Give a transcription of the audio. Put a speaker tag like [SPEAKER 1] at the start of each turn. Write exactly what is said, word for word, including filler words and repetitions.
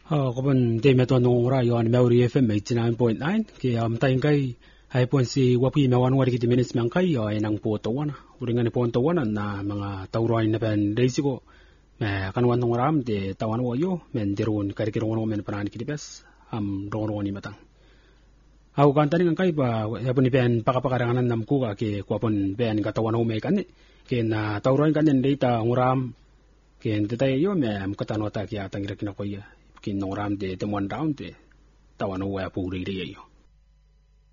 [SPEAKER 1] Oh, kapon de meto no ora yo an Maori F M eighty-nine point nine ke am taing kai hai pon si wapi mewan wari kiti minutes mang kai yo enang po to wana uringan po to wana na mga tauroy na pen daisy ko me kanwan ng ram de tawan wo yo men derun kari kiro no men panan kiti bes am ron ni matang au kan tani kai ba ya pon pen pakapakarangan nam ku ka ke kwapon ben katawan ho me kan ke na tauroy kan den data nguram ke ndetay yo me am katanota ki atang rekina ko ya kin noram de temon down de tawan wa pu ri ri yo